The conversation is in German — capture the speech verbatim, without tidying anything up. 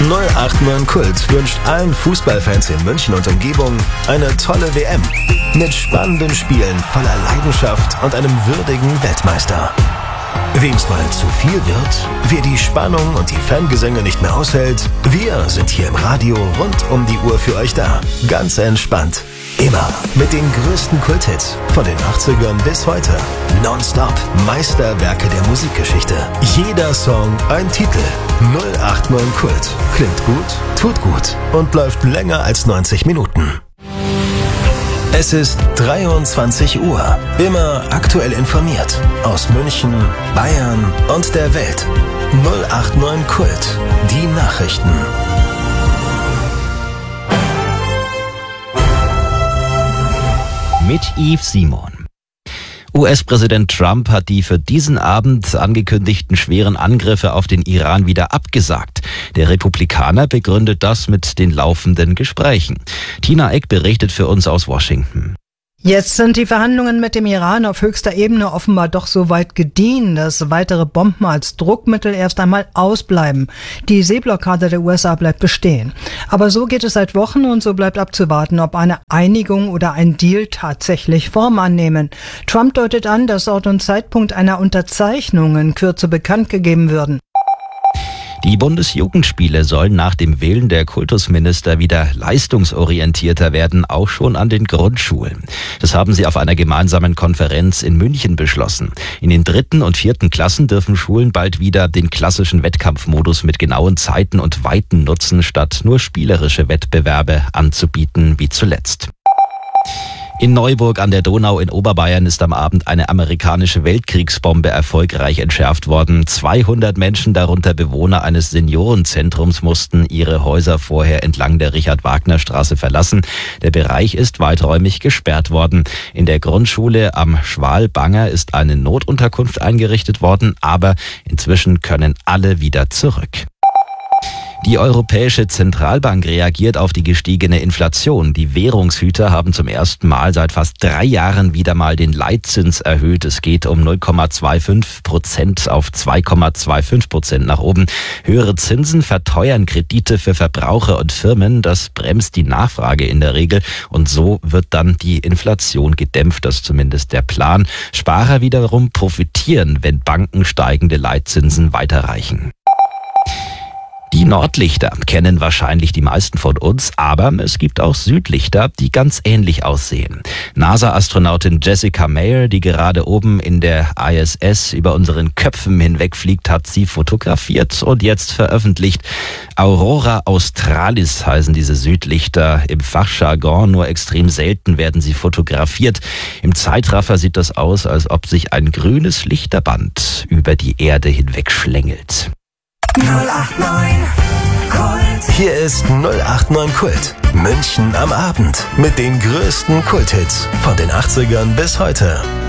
null acht neun Kult wünscht allen Fußballfans in München und Umgebung eine tolle W M. Mit spannenden Spielen voller Leidenschaft und einem würdigen Weltmeister. Wem's mal zu viel wird, wer die Spannung und die Fangesänge nicht mehr aushält, wir sind hier im Radio rund um die Uhr für euch da. Ganz entspannt. Immer mit den größten Kulthits von den achtzigern bis heute. Nonstop Meisterwerke der Musikgeschichte. Jeder Song ein Titel. null acht neun Kult. Klingt gut, tut gut und läuft länger als neunzig Minuten. Es ist dreiundzwanzig Uhr. Immer aktuell informiert. Aus München, Bayern und der Welt. null acht neun Kult. Die Nachrichten. Mit Yves Simon. U S-Präsident Trump hat die für diesen Abend angekündigten schweren Angriffe auf den Iran wieder abgesagt. Der Republikaner begründet das mit den laufenden Gesprächen. Tina Eck berichtet für uns aus Washington. Jetzt sind die Verhandlungen mit dem Iran auf höchster Ebene offenbar doch so weit gediehen, dass weitere Bomben als Druckmittel erst einmal ausbleiben. Die Seeblockade der U S A bleibt bestehen. Aber so geht es seit Wochen und so bleibt abzuwarten, ob eine Einigung oder ein Deal tatsächlich Form annehmen. Trump deutet an, dass Ort und Zeitpunkt einer Unterzeichnung in Kürze bekannt gegeben würden. Die Bundesjugendspiele sollen nach dem Willen der Kultusminister wieder leistungsorientierter werden, auch schon an den Grundschulen. Das haben sie auf einer gemeinsamen Konferenz in München beschlossen. In den dritten und vierten Klassen dürfen Schulen bald wieder den klassischen Wettkampfmodus mit genauen Zeiten und Weiten nutzen, statt nur spielerische Wettbewerbe anzubieten wie zuletzt. In Neuburg an der Donau in Oberbayern ist am Abend eine amerikanische Weltkriegsbombe erfolgreich entschärft worden. zweihundert Menschen, darunter Bewohner eines Seniorenzentrums, mussten ihre Häuser vorher entlang der Richard-Wagner-Straße verlassen. Der Bereich ist weiträumig gesperrt worden. In der Grundschule am Schwalbanger ist eine Notunterkunft eingerichtet worden, aber inzwischen können alle wieder zurück. Die Europäische Zentralbank reagiert auf die gestiegene Inflation. Die Währungshüter haben zum ersten Mal seit fast drei Jahren wieder mal den Leitzins erhöht. Es geht um null Komma fünfundzwanzig Prozent auf zwei Komma fünfundzwanzig Prozent nach oben. Höhere Zinsen verteuern Kredite für Verbraucher und Firmen. Das bremst die Nachfrage in der Regel. Und so wird dann die Inflation gedämpft. Das ist zumindest der Plan. Sparer wiederum profitieren, wenn Banken steigende Leitzinsen weiterreichen. Die Nordlichter kennen wahrscheinlich die meisten von uns, aber es gibt auch Südlichter, die ganz ähnlich aussehen. NASA-Astronautin Jessica Meir, die gerade oben in der I S S über unseren Köpfen hinwegfliegt, hat sie fotografiert und jetzt veröffentlicht. Aurora Australis heißen diese Südlichter im Fachjargon, nur extrem selten werden sie fotografiert. Im Zeitraffer sieht das aus, als ob sich ein grünes Lichterband über die Erde hinweg schlängelt. null acht neun Kult. Hier ist null acht neun Kult. München am Abend mit den größten Kulthits von den achtzigern bis heute.